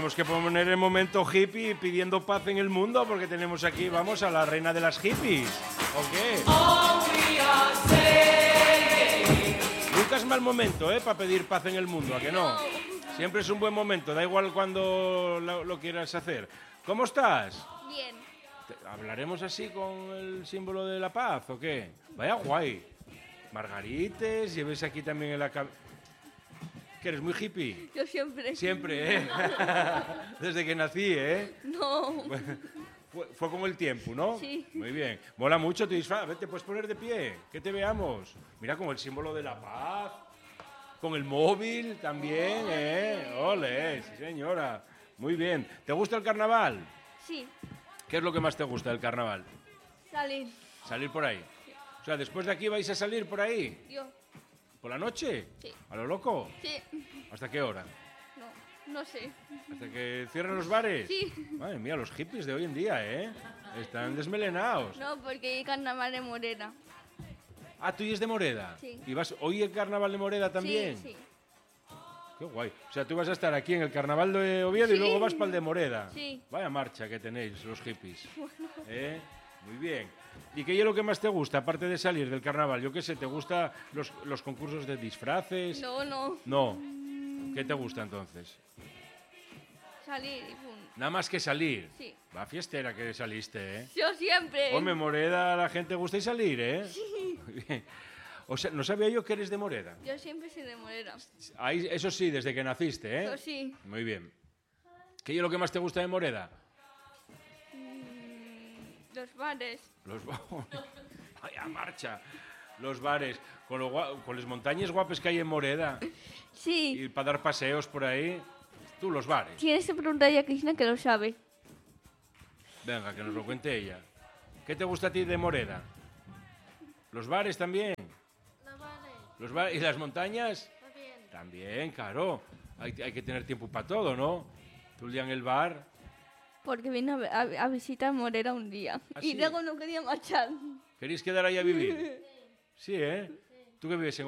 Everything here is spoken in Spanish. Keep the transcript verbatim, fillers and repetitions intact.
tenemos que poner el momento hippie pidiendo paz en el mundo porque tenemos aquí, vamos, a la reina de las hippies. ¿O qué? Nunca es mal momento, ¿eh? Para pedir paz en el mundo, ¿a que no? Siempre es un buen momento, da igual cuando lo, lo quieras hacer. ¿Cómo estás? Bien. ¿Hablaremos así con el símbolo de la paz o qué? Vaya guay. Margarites, lleves aquí también en la cabeza. ¿Que eres muy hippie? Yo siempre. Siempre, ¿eh? Desde que nací, ¿eh? No. Fue, fue con el tiempo, ¿no? Sí. Muy bien. Mola mucho tu disfraz. Vete, puedes poner de pie. Que te veamos. Mira, con el símbolo de la paz. Con el móvil también, ¿eh? Ole, sí, señora. Muy bien. ¿Te gusta el carnaval? Sí. ¿Qué es lo que más te gusta del carnaval? Salir. Salir por ahí. O sea, después de aquí vais a salir por ahí. Yo. ¿Por la noche? Sí. ¿A lo loco? Sí. ¿Hasta qué hora? No. No sé. ¿Hasta que cierren los bares? Sí. Madre mía, los hippies de hoy en día, ¿eh? Están desmelenados. No, porque hay carnaval de Morena. Ah, ¿tú y es de Moreda? Sí. ¿Y vas hoy el carnaval de Moreda también? Sí, sí. Qué guay. O sea, tú vas a estar aquí en el carnaval de Oviedo Sí. y luego vas para el de Moreda. Sí. Vaya marcha que tenéis los hippies. ¿Eh? Muy bien. ¿Y qué es lo que más te gusta, aparte de salir del carnaval? Yo qué sé, ¿te gustan los, los concursos de disfraces? No, no. No. ¿Qué te gusta entonces? Salir y pum. Nada más que salir. Sí. Va fiestera que saliste, ¿eh? Yo siempre. Hombre, Moreda, a la gente gusta y salir, ¿eh? Sí. Muy bien. O sea, no sabía yo que eres de Moreda. Yo siempre soy de Morena. Ahí, eso sí, desde que naciste, ¿eh? Yo sí. Muy bien. ¿Qué es lo que más te gusta de Moreda? Mm, los bares. Los ba- Vaya marcha. Los bares. Con, lo gua- con las montañas guapas que hay en Moreda. Sí. Y para dar paseos por ahí. Tú, los bares. Tienes que preguntarle a Cristina que lo sabe. Venga, que nos lo cuente ella. ¿Qué te gusta a ti de Moreda? ¿Los bares también? Los bares. ¿Los bares? ¿Y las montañas? También. También, claro. Hay, hay que tener tiempo para todo, ¿no? Tú el día en el bar. Porque vine a, a- a visitar Morena un día. ¿Ah, y sí? luego no quería marchar. ¿Queréis quedar ahí a vivir? Sí, ¿eh? ¿Tú que vives en